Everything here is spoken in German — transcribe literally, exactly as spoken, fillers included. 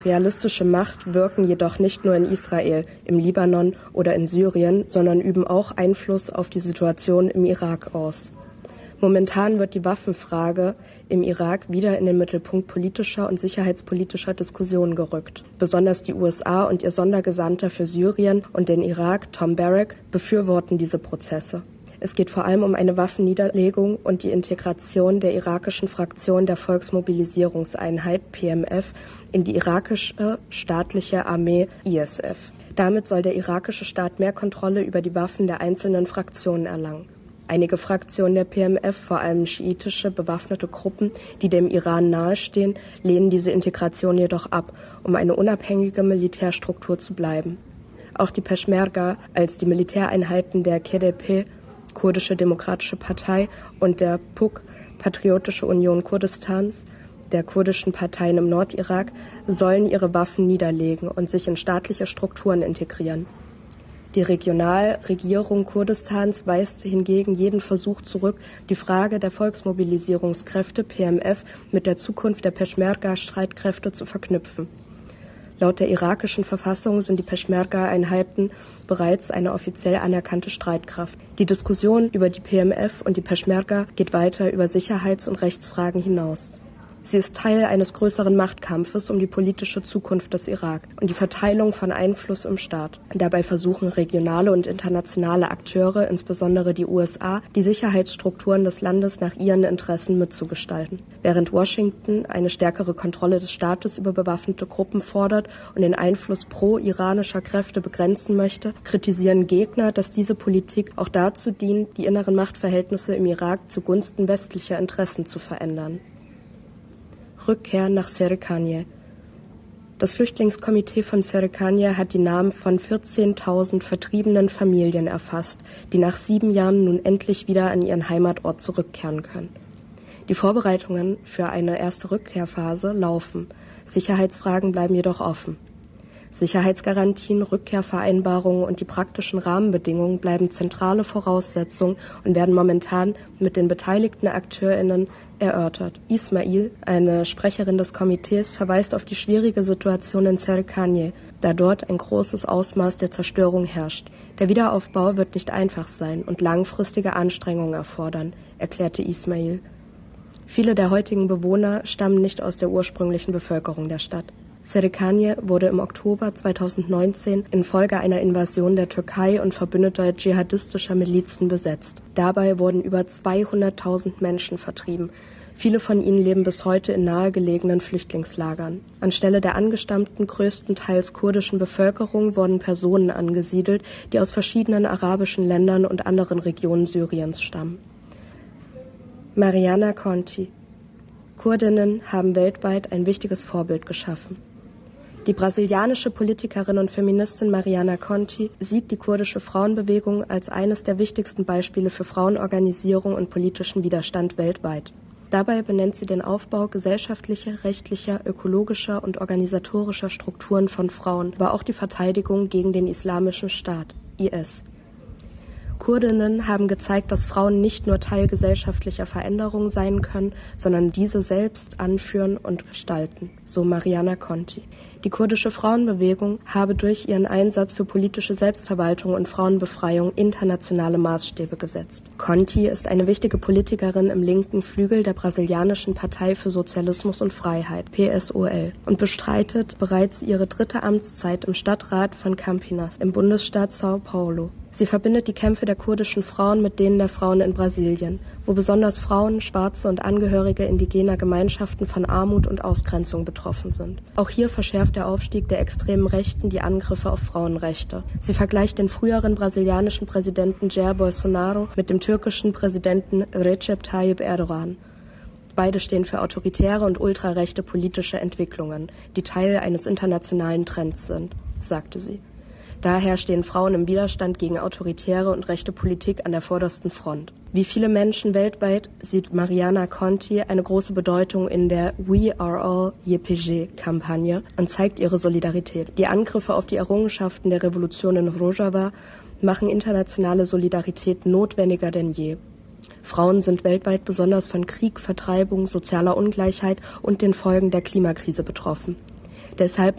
Realistische Macht wirken jedoch nicht nur in Israel, im Libanon oder in Syrien, sondern üben auch Einfluss auf die Situation im Irak aus. Momentan wird die Waffenfrage im Irak wieder in den Mittelpunkt politischer und sicherheitspolitischer Diskussionen gerückt. Besonders die U S A und ihr Sondergesandter für Syrien und den Irak, Tom Barrack, befürworten diese Prozesse. Es geht vor allem um eine Waffenniederlegung und die Integration der irakischen Fraktion der Volksmobilisierungseinheit P M F in die irakische staatliche Armee I S F. Damit soll der irakische Staat mehr Kontrolle über die Waffen der einzelnen Fraktionen erlangen. Einige Fraktionen der P M F, vor allem schiitische bewaffnete Gruppen, die dem Iran nahestehen, lehnen diese Integration jedoch ab, um eine unabhängige Militärstruktur zu bleiben. Auch die Peschmerga als die Militäreinheiten der K D P, Kurdische Demokratische Partei, und der P U K, Patriotische Union Kurdistans, der kurdischen Parteien im Nordirak, sollen ihre Waffen niederlegen und sich in staatliche Strukturen integrieren. Die Regionalregierung Kurdistans weist hingegen jeden Versuch zurück, die Frage der Volksmobilisierungskräfte P M F mit der Zukunft der Peschmerga-Streitkräfte zu verknüpfen. Laut der irakischen Verfassung sind die Peschmerga-Einheiten bereits eine offiziell anerkannte Streitkraft. Die Diskussion über die P M F und die Peschmerga geht weiter über Sicherheits- und Rechtsfragen hinaus. Sie ist Teil eines größeren Machtkampfes um die politische Zukunft des Irak und die Verteilung von Einfluss im Staat. Dabei versuchen regionale und internationale Akteure, insbesondere die U S A, die Sicherheitsstrukturen des Landes nach ihren Interessen mitzugestalten. Während Washington eine stärkere Kontrolle des Staates über bewaffnete Gruppen fordert und den Einfluss pro-iranischer Kräfte begrenzen möchte, kritisieren Gegner, dass diese Politik auch dazu dient, die inneren Machtverhältnisse im Irak zugunsten westlicher Interessen zu verändern. Rückkehr nach Serikanye. Das Flüchtlingskomitee von Serikanye hat die Namen von vierzehntausend vertriebenen Familien erfasst, die nach sieben Jahren nun endlich wieder an ihren Heimatort zurückkehren können. Die Vorbereitungen für eine erste Rückkehrphase laufen. Sicherheitsfragen bleiben jedoch offen. Sicherheitsgarantien, Rückkehrvereinbarungen und die praktischen Rahmenbedingungen bleiben zentrale Voraussetzungen und werden momentan mit den beteiligten AkteurInnen erörtert. Ismail, eine Sprecherin des Komitees, verweist auf die schwierige Situation in Serikanye, da dort ein großes Ausmaß der Zerstörung herrscht. Der Wiederaufbau wird nicht einfach sein und langfristige Anstrengungen erfordern, erklärte Ismail. Viele der heutigen Bewohner stammen nicht aus der ursprünglichen Bevölkerung der Stadt. Serikanye wurde im Oktober zweitausendneunzehn infolge einer Invasion der Türkei und verbündeter dschihadistischer Milizen besetzt. Dabei wurden über zweihunderttausend Menschen vertrieben. Viele von ihnen leben bis heute in nahegelegenen Flüchtlingslagern. Anstelle der angestammten, größtenteils kurdischen Bevölkerung wurden Personen angesiedelt, die aus verschiedenen arabischen Ländern und anderen Regionen Syriens stammen. Mariana Conti. Kurdinnen haben weltweit ein wichtiges Vorbild geschaffen. Die brasilianische Politikerin und Feministin Mariana Conti sieht die kurdische Frauenbewegung als eines der wichtigsten Beispiele für Frauenorganisierung und politischen Widerstand weltweit. Dabei benennt sie den Aufbau gesellschaftlicher, rechtlicher, ökologischer und organisatorischer Strukturen von Frauen, aber auch die Verteidigung gegen den Islamischen Staat, I S. Kurdinnen haben gezeigt, dass Frauen nicht nur Teil gesellschaftlicher Veränderungen sein können, sondern diese selbst anführen und gestalten, so Mariana Conti. Die kurdische Frauenbewegung habe durch ihren Einsatz für politische Selbstverwaltung und Frauenbefreiung internationale Maßstäbe gesetzt. Conti ist eine wichtige Politikerin im linken Flügel der brasilianischen Partei für Sozialismus und Freiheit, P S O L, und bestreitet bereits ihre dritte Amtszeit im Stadtrat von Campinas im Bundesstaat São Paulo. Sie verbindet die Kämpfe der kurdischen Frauen mit denen der Frauen in Brasilien, wo besonders Frauen, Schwarze und Angehörige indigener Gemeinschaften von Armut und Ausgrenzung betroffen sind. Auch hier verschärft der Aufstieg der extremen Rechten die Angriffe auf Frauenrechte. Sie vergleicht den früheren brasilianischen Präsidenten Jair Bolsonaro mit dem türkischen Präsidenten Recep Tayyip Erdogan. Beide stehen für autoritäre und ultrarechte politische Entwicklungen, die Teil eines internationalen Trends sind, sagte sie. Daher stehen Frauen im Widerstand gegen autoritäre und rechte Politik an der vordersten Front. Wie viele Menschen weltweit sieht Mariana Conti eine große Bedeutung in der We Are All Y P G-Kampagne und zeigt ihre Solidarität. Die Angriffe auf die Errungenschaften der Revolution in Rojava machen internationale Solidarität notwendiger denn je. Frauen sind weltweit besonders von Krieg, Vertreibung, sozialer Ungleichheit und den Folgen der Klimakrise betroffen. Deshalb